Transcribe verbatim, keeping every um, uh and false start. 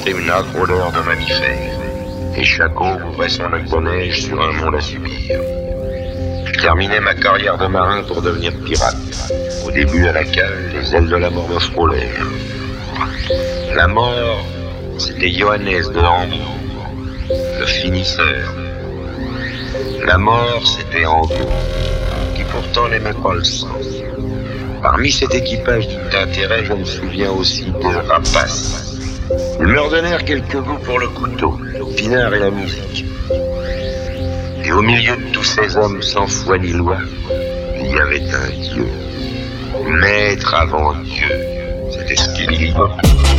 sentais une âcre odeur de mammifères. Et chaque eau ouvrait son œil de neige sur un monde à subir. Je terminais ma carrière de marin pour devenir pirate. Au début, à la cale, les ailes de la mort me frôlèrent. La mort, c'était Johannes de Hambourg, le finisseur. La mort, c'était Hambourg, qui pourtant n'aimait pas le sang. Parmi cet équipage d'intérêt, je me souviens aussi de Rapace. Ils me redonnèrent quelques goûts pour le couteau, le pinard et la musique. Et au milieu de tous ces hommes sans foi ni loi, il y avait un Dieu. Maître avant Dieu, c'était ce qu'il dit.